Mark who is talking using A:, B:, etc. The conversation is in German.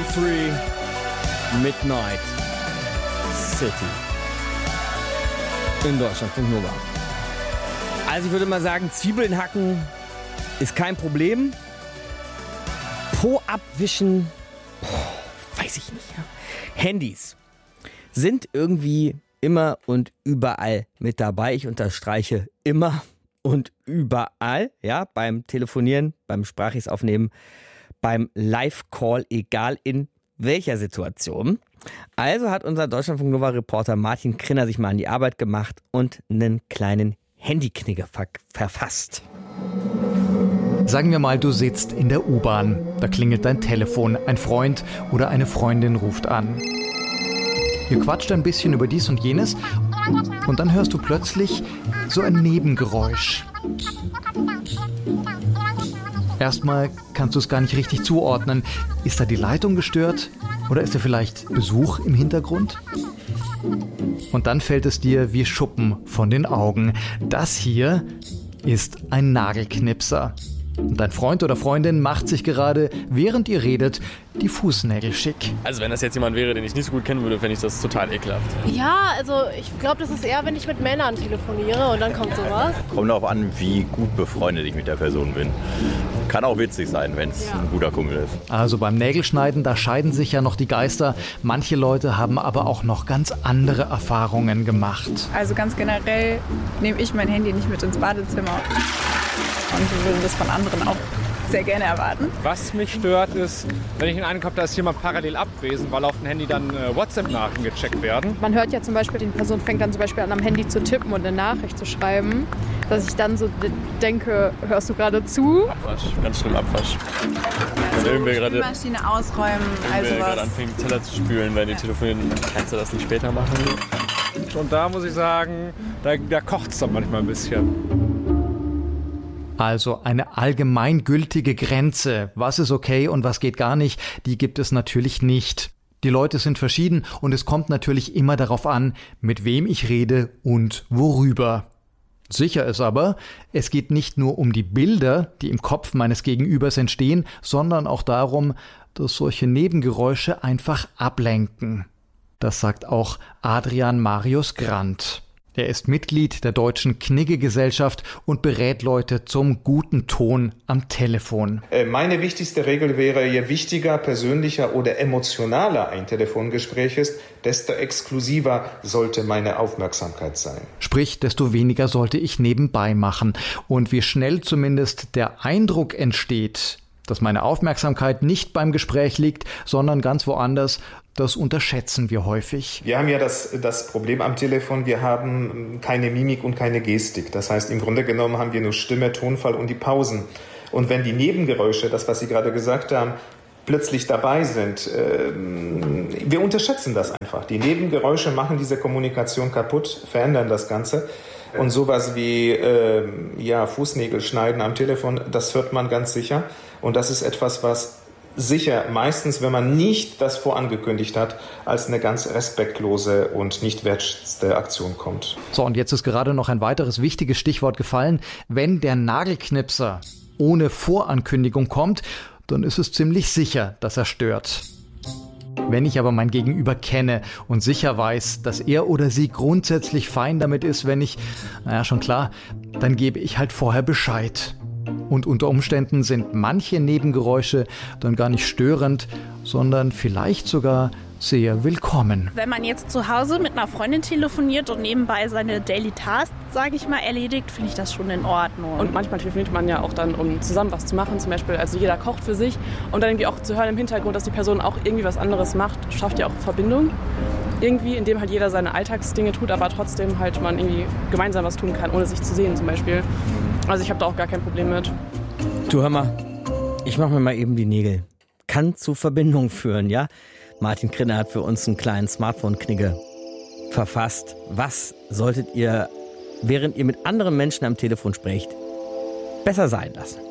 A: Free, Midnight City. In Deutschland von Nova. Also ich würde mal sagen, Zwiebeln hacken ist kein Problem. Po abwischen, weiß ich nicht. Ja. Handys sind irgendwie immer und überall mit dabei. Ich unterstreiche immer und überall. Ja, beim Telefonieren, beim Sprachis aufnehmen, beim Live-Call, egal in welcher Situation. Also hat unser Deutschlandfunk Nova-Reporter Martin Krinner sich mal an die Arbeit gemacht und einen kleinen Handyknigge verfasst.
B: Sagen wir mal, du sitzt in der U-Bahn. Da klingelt dein Telefon. Ein Freund oder eine Freundin ruft an. Ihr quatscht ein bisschen über dies und jenes und dann hörst du plötzlich so ein Nebengeräusch. Erstmal kannst du es gar nicht richtig zuordnen. Ist da die Leitung gestört? Oder ist da vielleicht Besuch im Hintergrund? Und dann fällt es dir wie Schuppen von den Augen. Das hier ist ein Nagelknipser. Und dein Freund oder Freundin macht sich gerade, während ihr redet, die Fußnägel schick.
C: Also wenn das jetzt jemand wäre, den ich nicht so gut kennen würde, fände ich das total ekelhaft.
D: Ja, also ich glaube, das ist eher, wenn ich mit Männern telefoniere und dann kommt sowas.
E: Kommt darauf an, wie gut befreundet ich mit der Person bin. Kann auch witzig sein, wenn es ein guter Kumpel ist.
B: Also beim Nägelschneiden, da scheiden sich ja noch die Geister. Manche Leute haben aber auch noch ganz andere Erfahrungen gemacht.
F: Also ganz generell nehme ich mein Handy nicht mit ins Badezimmer. Und wir würden das von anderen auch sehr gerne erwarten.
G: Was mich stört ist, wenn ich in einen komme, da ist jemand parallel abwesend, weil auf dem Handy dann WhatsApp-Nachrichten gecheckt werden.
D: Man hört ja zum Beispiel, die Person fängt dann zum Beispiel an, am Handy zu tippen und eine Nachricht zu schreiben, dass ich dann so denke, hörst du gerade zu?
C: Abwasch, ganz schlimm Abwasch.
F: Also
C: wenn wir gerade
F: die Maschine ausräumen, also was.
C: Gerade anfangen, Teller zu spülen, wenn die telefonieren, kannst du das nicht später machen?
G: Und da muss ich sagen, da kocht es dann manchmal ein bisschen.
B: Also eine allgemeingültige Grenze, was ist okay und was geht gar nicht, die gibt es natürlich nicht. Die Leute sind verschieden und es kommt natürlich immer darauf an, mit wem ich rede und worüber. Sicher ist aber, es geht nicht nur um die Bilder, die im Kopf meines Gegenübers entstehen, sondern auch darum, dass solche Nebengeräusche einfach ablenken. Das sagt auch Adrian Marius Grant. Er ist Mitglied der Deutschen Knigge-Gesellschaft und berät Leute zum guten Ton am Telefon.
H: Meine wichtigste Regel wäre, je wichtiger, persönlicher oder emotionaler ein Telefongespräch ist, desto exklusiver sollte meine Aufmerksamkeit sein.
B: Sprich, desto weniger sollte ich nebenbei machen. Und wie schnell zumindest der Eindruck entsteht, dass meine Aufmerksamkeit nicht beim Gespräch liegt, sondern ganz woanders, das unterschätzen wir häufig.
H: Wir haben ja das Problem am Telefon, wir haben keine Mimik und keine Gestik. Das heißt, im Grunde genommen haben wir nur Stimme, Tonfall und die Pausen. Und wenn die Nebengeräusche, das, was Sie gerade gesagt haben, plötzlich dabei sind, wir unterschätzen das einfach. Die Nebengeräusche machen diese Kommunikation kaputt, verändern das Ganze. Und sowas wie Fußnägel schneiden am Telefon, das hört man ganz sicher. Und das ist etwas, was sicher meistens, wenn man nicht das vorangekündigt hat, als eine ganz respektlose und nicht wertschätzende Aktion kommt.
B: So, und jetzt ist gerade noch ein weiteres wichtiges Stichwort gefallen. Wenn der Nagelknipser ohne Vorankündigung kommt, dann ist es ziemlich sicher, dass er stört. Wenn ich aber mein Gegenüber kenne und sicher weiß, dass er oder sie grundsätzlich fein damit ist, wenn ich, schon klar, dann gebe ich halt vorher Bescheid. Und unter Umständen sind manche Nebengeräusche dann gar nicht störend, sondern vielleicht sogar sehr willkommen.
I: Wenn man jetzt zu Hause mit einer Freundin telefoniert und nebenbei seine Daily Tasks, sage ich mal, erledigt, finde ich das schon in Ordnung.
J: Und manchmal telefoniert man ja auch dann, um zusammen was zu machen. Zum Beispiel, also jeder kocht für sich und dann irgendwie auch zu hören im Hintergrund, dass die Person auch irgendwie was anderes macht, schafft ja auch Verbindung. Irgendwie, indem halt jeder seine Alltagsdinge tut, aber trotzdem halt man irgendwie gemeinsam was tun kann, ohne sich zu sehen zum Beispiel. Also ich habe da auch gar kein Problem mit.
A: Du, hör mal, ich mache mir mal eben die Nägel. Kann zu Verbindung führen, ja? Martin Krinner hat für uns einen kleinen Smartphone-Knigge verfasst. Was solltet ihr, während ihr mit anderen Menschen am Telefon sprecht, besser sein lassen?